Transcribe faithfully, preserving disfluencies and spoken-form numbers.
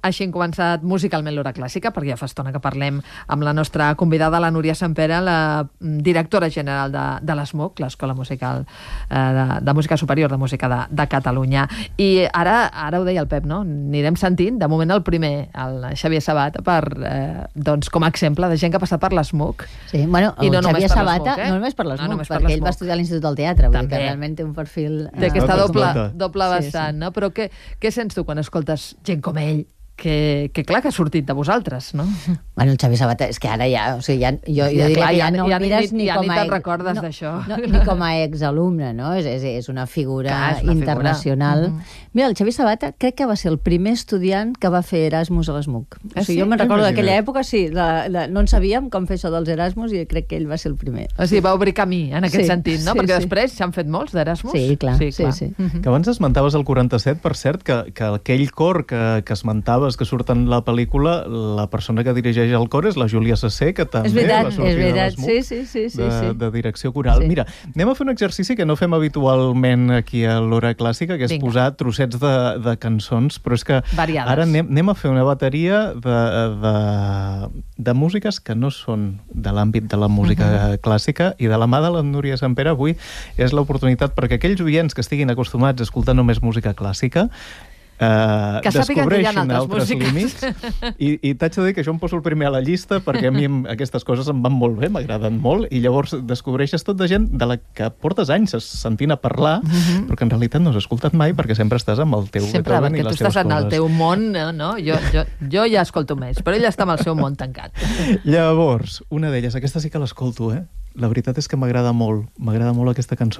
Així hem començat musicalment l'hora clàssica, perquè ja fa estona que parlem amb la nostra convidada, la Núria Sempere, la directora general de, de l'ESMUC, l'Escola Musical eh, de, de Música Superior de Música de, de Catalunya. I ara, ara ho deia el Pep, no? Anirem sentint, de moment el primer, el Xavier Sabata, per, eh, doncs, com a exemple de gent que ha passat per l'ESMUC. Sí, bueno, el no Xavier Sabata, eh? no només per l'ESMUC, no, perquè ell va estudiar a l'Institut del Teatre, vull dir que realment té un perfil... Té aquesta eh, doble, doble sí, vessant, sí. no? Però què, què sents tu quan escoltes gent com ell? Que, que clar que ha sortit de vosaltres, no? Bueno, el Xavier Sabata, és que ara ja, o sigui, ja, jo, jo ja, diria clar, que ja, ja no ja el mires ni, ni ja com ni a... te'n recordes no, d'això. No, ni com a exalumne, no? És, és, és una figura clar, és una internacional. figura. Mm-hmm. Mira, el Xavier Sabata crec que va ser el primer estudiant que va fer Erasmus a l'ESMUC. Ah, o sigui, sí? jo me'n recordo Imagina't. d'aquella època, sí, la, la, no en sabíem com fer això dels Erasmus i crec que ell va ser el primer. O sigui, va obrir camí en aquest Sí, sentit, no? sí, Perquè sí. després s'han fet molts d'Erasmus. Sí, clar, sí, clar. sí. Mm-hmm. Que abans esmentaves el quaranta-set, per cert, que, que aquell cor que, que esmentaves, que surt en la pel·lícula, la persona que dirigeix el cor és la Júlia Sassé, que també És veritat, va sortir és veritat. de l'ESMUC, Sí, sí, sí, sí, de, sí. de direcció coral. Sí. Mira, anem a fer un exercici que no fem habitualment aquí a l'hora clàssica, que és Vinga. posar trossets de, de cançons, però és que Variades. ara anem, anem a fer una bateria de, de, de músiques que no són de l'àmbit de la música Mhm. clàssica, i de la mà de la Núria Sempere avui és l'oportunitat perquè aquells oients que estiguin acostumats a escoltar només música clàssica Uh, Que sàpiguen que hi ha descobreixin altres altres músiques. límits i, i t'haig de dir que jo em poso el primer a la llista perquè a mi em- aquestes coses em van molt bé, m'agraden molt, i llavors descobreixes tot de gent de la que portes anys sentint a parlar, Mhm. però que en realitat no has escoltat mai perquè sempre estàs amb el teu Sempre, Beethoven i perquè tu les teves estàs en el coses. teu món, no? no? Jo, jo, jo ja escolto més, però ell està amb el seu món tancat. Llavors, una d'elles, aquesta sí que l'escolto, eh? La veritat és que m'agrada molt, m'agrada molt aquesta cançó.